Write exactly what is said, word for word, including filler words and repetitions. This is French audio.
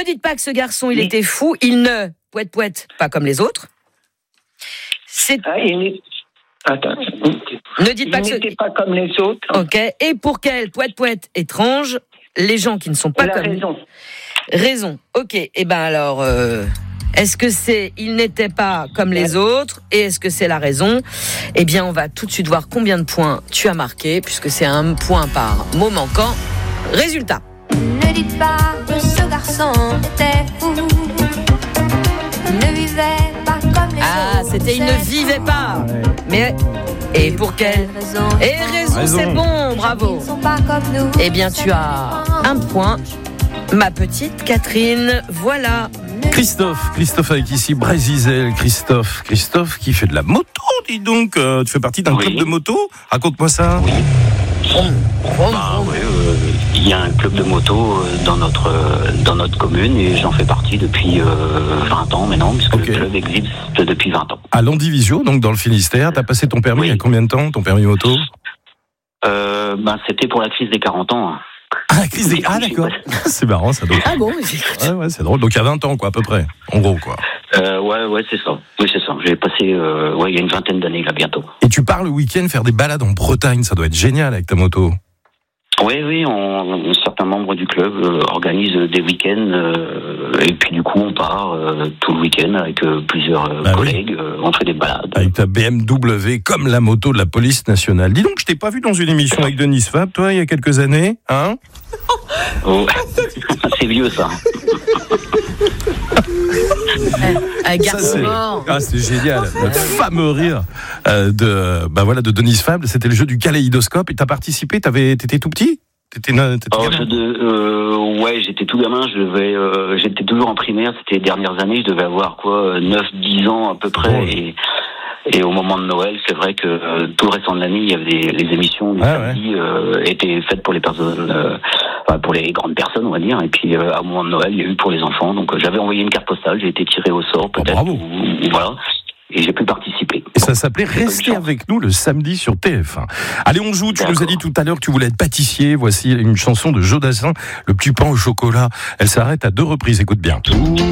Ne dites pas que ce garçon, il Oui. était fou. Il ne poète poète pas comme les autres. C'est... Ah, il n'est- Attends. Ne dites Il pas que ce... n'était pas comme les autres. Ok. Et pour quel poète poète étrange, les gens qui ne sont pas Elle a comme... raison. Raison. Ok. Eh ben alors, euh, est-ce que c'est il n'était pas comme les autres et est-ce que c'est la raison? Eh bien, on va tout de suite voir combien de points tu as marqué puisque c'est un point par mot manquant. Résultat. Ne dites pas que ce garçon était fou. Il ne vivait pas comme les Ah, autres. c'était il ne vivait pas. Mais et pour quelle raison? Et raison, Raison. c'est bon, bravo. Ils ne sont pas comme nous. Eh bien, tu as un point, ma petite Catherine. Voilà. Christophe, Christophe avec ici Brézizel, Christophe, Christophe qui fait de la moto, dis donc. Euh, tu fais partie d'un Oui. club de moto? Raconte-moi ça. Oui. Vroom, vroom, Bah, vroom. ouais, euh, il y a un club de moto euh, dans notre euh, dans notre commune et j'en fais partie depuis euh, vingt ans maintenant, puisque Ok. le club existe depuis vingt ans. À Landivisio, donc dans le Finistère, t'as passé ton permis Oui. il y a combien de temps, ton permis moto? Euh, ben, c'était pour la crise des quarante ans. hein. Ah, la crise des... Ah, d'accord. C'est marrant, ça doit. Ah bon, écoute. Ouais, ouais, c'est drôle. Donc il y a vingt ans, quoi, à peu près. En gros, quoi. Euh, ouais, ouais, c'est ça. Oui, c'est ça. J'ai passé, euh, ouais, il y a une vingtaine d'années là bientôt. Et tu pars le week-end faire des balades en Bretagne, ça doit être génial avec ta moto. Oui, oui, on, certains membres du club euh, organisent des week-ends euh, et puis du coup on part euh, tout le week-end avec euh, plusieurs euh, Bah oui. collègues, euh, on fait des balades. Avec ta B M W comme la moto de la police nationale. Dis donc, je t'ai pas vu dans une émission avec Denis Fab, toi, il y a quelques années, hein? Oh. C'est vieux ça. Un Ça, garçon c'est... mort. Ah, c'est génial. Le fameux rire euh, de, bah voilà, de Denis Fab, c'était le jeu du kaléidoscope. Et t'as participé, t'avais, t'étais tout petit? T'étais, t'étais Oh, gamin je de, euh, ouais, j'étais tout gamin, je devais, euh, j'étais toujours en primaire, c'était les dernières années, je devais avoir quoi, neuf dix ans à peu près. Oh. Et, et au moment de Noël, c'est vrai que euh, tout le restant de l'année, il y avait des, les émissions du Ah, samedi euh, étaient faites pour les personnes, euh, enfin, pour les grandes personnes, on va dire. Et puis euh, au moment de Noël, il y a eu pour les enfants. Donc euh, j'avais envoyé une carte postale, j'ai été tiré au sort peut-être, bravo. ou, ou voilà, et j'ai pu participer. Et ça s'appelait Bonne Restez chance. avec nous le samedi sur T F un. Allez, on joue. Tu nous as D'accord. dit tout à l'heure que tu voulais être pâtissier. Voici une chanson de Joe Dassin, Le petit pain au chocolat. Elle s'arrête à deux reprises. Écoute bien. Tout